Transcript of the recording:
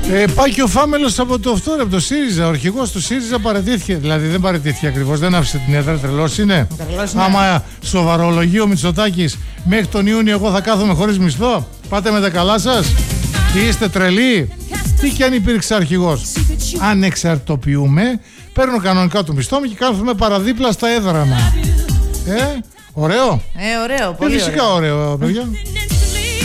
Πάει και ο Φάμελος από το ΣΥΡΙΖΑ. Ο αρχηγός του ΣΥΡΙΖΑ παραιτήθηκε. Δηλαδή δεν παραιτήθηκε ακριβώς, δεν άφησε την έδρα. Τρελός είναι. Άμα σοβαρολογεί ο Μητσοτάκης, μέχρι τον Ιούνιο εγώ θα κάθομαι χωρίς μισθό. Πάτε με τα καλά σας. Και είστε τρελοί. Τι κι αν υπήρξε αρχηγός. Ανεξαρτοποιούμε, παίρνω κανονικά το μισθό μου και κάθομαι παραδίπλα στα έδρανα. Ωραίο. Ωραίο, πολύ φυσικά ωραίο, παιδιά.